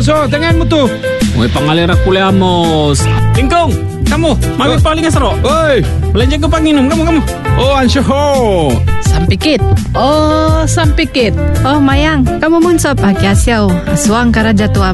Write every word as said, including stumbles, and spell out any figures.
so, tangan mo to. May pangalira kuleamos. Tingkong, kamu, mami paling asaro. Oy, Belanja ke panginum, kamu, kamu. oh, ansyo ho. Sampikit. Oh, sampikit. Oh, Mayang, kamu munsop akyasyaw. Aswang karaja tua